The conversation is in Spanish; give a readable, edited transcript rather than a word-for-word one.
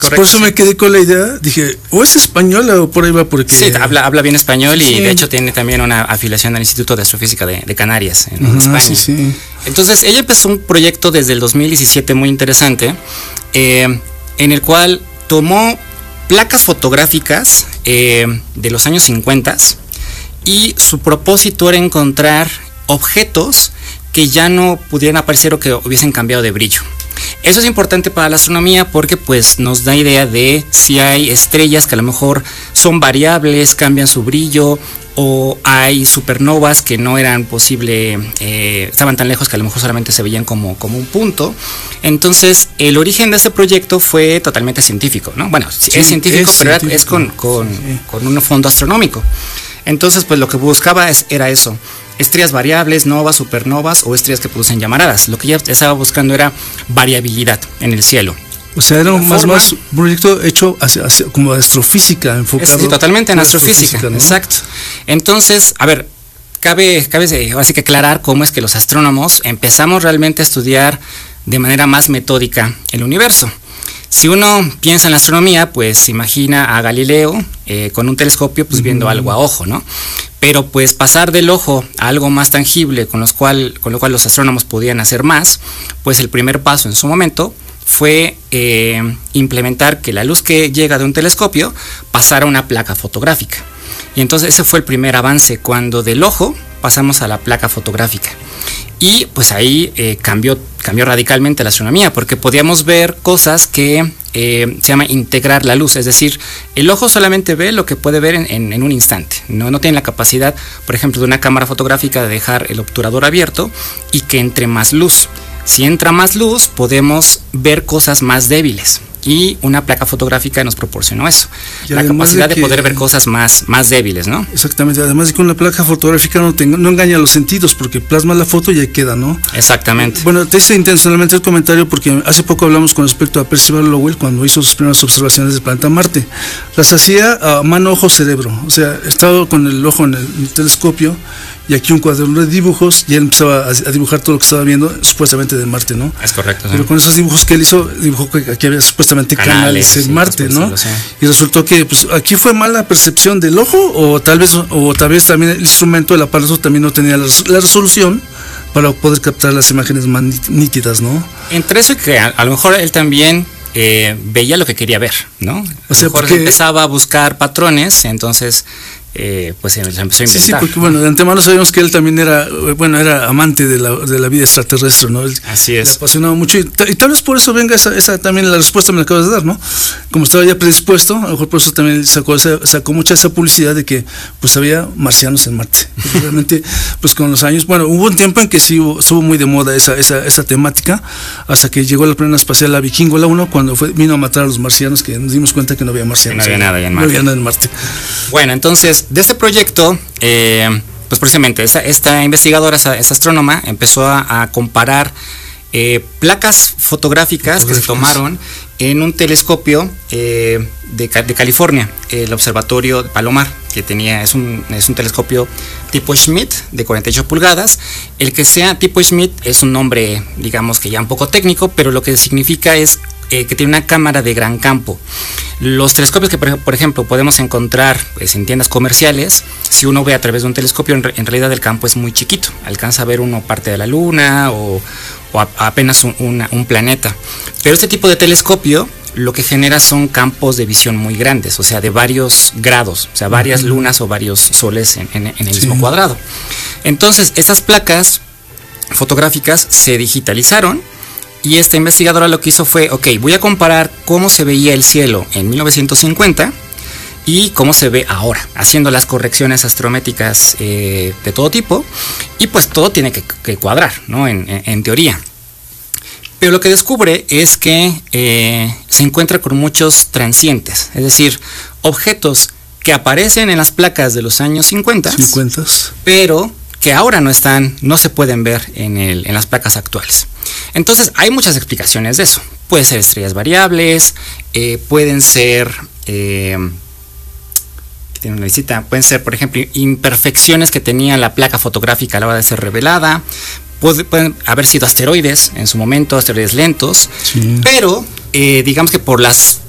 Correcto, por eso sí. me quedé con la idea, dije, o es española o por ahí va, porque... Sí, habla bien español Sí. y de hecho tiene también una afiliación al Instituto de Astrofísica de Canarias en España. Sí. Entonces ella empezó un proyecto desde el 2017 muy interesante, en el cual tomó placas fotográficas de los años 50 y su propósito era encontrar objetos que ya no pudieran aparecer o que hubiesen cambiado de brillo. Eso es importante para la astronomía porque pues nos da idea de si hay estrellas que a lo mejor son variables, cambian su brillo, o hay supernovas que no eran posible, estaban tan lejos que a lo mejor solamente se veían como un punto. Entonces el origen de este proyecto fue totalmente científico, ¿no? Bueno, sí, es científico, pero es con un fondo astronómico. Entonces pues lo que buscaba era eso: estrellas variables, novas, supernovas o estrellas que producen llamaradas. Lo que ella estaba buscando era variabilidad en el cielo. O sea, era más un proyecto hecho hacia como astrofísica, enfocado. Sí, totalmente en astrofísica, ¿no? Exacto. Entonces, a ver, cabe así que aclarar cómo es que los astrónomos empezamos realmente a estudiar de manera más metódica el universo. Si uno piensa en la astronomía, pues imagina a Galileo con un telescopio, pues viendo algo a ojo, ¿no? Pero pues pasar del ojo a algo más tangible, con lo cual los astrónomos podían hacer más, pues el primer paso en su momento fue implementar que la luz que llega de un telescopio pasara a una placa fotográfica. Y entonces ese fue el primer avance, cuando del ojo pasamos a la placa fotográfica. Y pues ahí cambió radicalmente la astronomía, porque podíamos ver cosas que se llama integrar la luz, es decir, el ojo solamente ve lo que puede ver en un instante, no tiene la capacidad, por ejemplo, de una cámara fotográfica de dejar el obturador abierto y que entre más luz. Si entra más luz, podemos ver cosas más débiles. Y una placa fotográfica nos proporcionó eso, la capacidad de poder ver cosas más débiles, ¿no? Exactamente, además de que una placa fotográfica no engaña los sentidos, porque plasma la foto y ahí queda, ¿no? Exactamente. Bueno, te hice intencionalmente el comentario porque hace poco hablamos con respecto a Percival Lowell cuando hizo sus primeras observaciones del planeta Marte. Las hacía a mano, ojo, cerebro, o sea, estaba con el ojo en el telescopio y aquí un cuaderno de dibujos y él empezaba a dibujar todo lo que estaba viendo supuestamente de Marte, ¿no? Es correcto. Pero con esos dibujos que él hizo, dibujó que aquí había supuestamente canales en Marte, ¿no? Y resultó que pues aquí fue mala percepción del ojo o tal vez también el instrumento, el aparato también no tenía la resolución para poder captar las imágenes más nítidas, ¿no? Entre eso y que a lo mejor él también veía lo que quería ver, ¿no? O sea, porque empezaba a buscar patrones, entonces pues se empezó a inventar. Sí, porque bueno, de antemano sabíamos que él también era amante de la vida extraterrestre, ¿no? Él, así es. Le apasionaba mucho y tal vez por eso venga esa también la respuesta me la acabas de dar, ¿no? Como estaba ya predispuesto, a lo mejor por eso también sacó mucha esa publicidad de que pues había marcianos en Marte. Y realmente pues con los años, bueno, hubo un tiempo en que sí estuvo muy de moda esa temática, hasta que llegó la primera espacial, la Vikingo, la 1, cuando vino a matar a los marcianos, que nos dimos cuenta que no había marcianos. No había nada en Marte. No había nada en Marte. Bueno, entonces de este proyecto, pues precisamente esta investigadora, esa astrónoma, empezó a comparar placas fotográficas que se tomaron en un telescopio de California, el observatorio de Palomar, que es un telescopio tipo Schmidt de 48 pulgadas. El que sea tipo Schmidt es un nombre, digamos que ya un poco técnico, pero lo que significa es que tiene una cámara de gran campo. Los telescopios que, por ejemplo, podemos encontrar pues, en tiendas comerciales, si uno ve a través de un telescopio, en realidad el campo es muy chiquito. Alcanza a ver uno parte de la luna o apenas un planeta. Pero este tipo de telescopio lo que genera son campos de visión muy grandes, o sea, de varios grados, o sea, varias lunas o varios soles en el mismo cuadrado. Entonces, estas placas fotográficas se digitalizaron. Y esta investigadora lo que hizo fue, voy a comparar cómo se veía el cielo en 1950 y cómo se ve ahora, haciendo las correcciones astrométricas de todo tipo, y pues todo tiene que cuadrar, ¿no? En teoría. Pero lo que descubre es que se encuentra con muchos transientes, es decir, objetos que aparecen en las placas de los años 50, pero que ahora no se pueden ver en las placas actuales. Entonces hay muchas explicaciones de eso. Pueden ser estrellas variables, pueden ser pueden ser, por ejemplo, imperfecciones que tenía la placa fotográfica a la hora de ser revelada. Pueden haber sido asteroides en su momento, asteroides lentos, pero digamos que por las